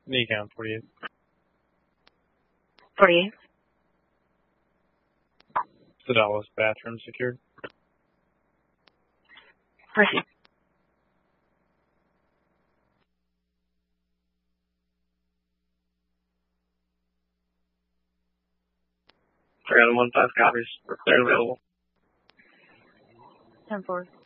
Nikon 48. 48. Sedalis bathroom secured. Proceed. Dragon 1-5 copies. We're clear and available. 10-4.